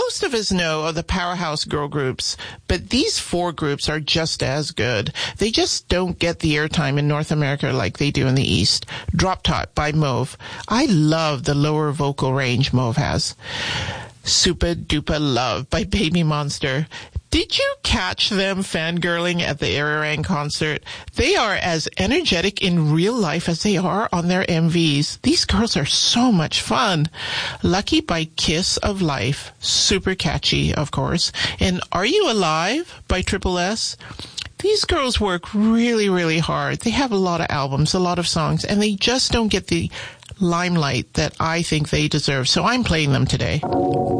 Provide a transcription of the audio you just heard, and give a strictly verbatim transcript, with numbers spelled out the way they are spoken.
Most of us know of the powerhouse girl groups, but these four groups are just as good. They just don't get the airtime in North America like they do in the East. Drop Top by Mauve. I love the lower vocal range Mauve has. Super Duper Love by Baby Monster. Did you catch them fangirling at the Arirang concert? They are as energetic in real life as they are on their M Vs. These girls are so much fun. Lucky by Kiss of Life. Super catchy, of course. And Are You Alive by Triple S? These girls work really, really hard. They have a lot of albums, a lot of songs, and they just don't get the limelight that I think they deserve. So I'm playing them today.